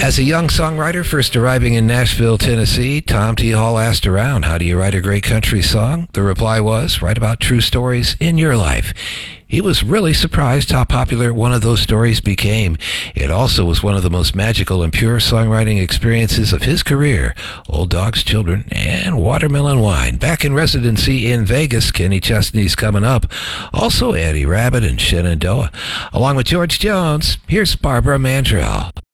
As a young songwriter first arriving in Nashville, Tennessee, Tom T. Hall asked around, how do you write a great country song? The reply was, write about true stories in your life. He was really surprised how popular one of those stories became. It also was one of the most magical and pure songwriting experiences of his career. Old Dogs, Children, and Watermelon Wine. Back in residency in Vegas, Kenny Chesney's coming up. Also Eddie Rabbitt and Shenandoah. Along with George Jones, here's Barbara Mandrell.